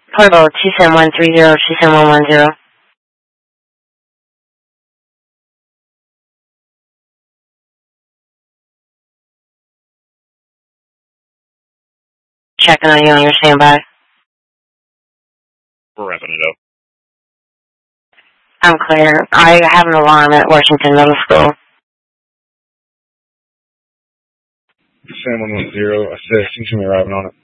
Portable 27130, 27110. Checking on you on your standby. We're wrapping it up. I'm clear. I have an alarm at Washington Middle School. Sam 110, I said, she's going to be arriving on it.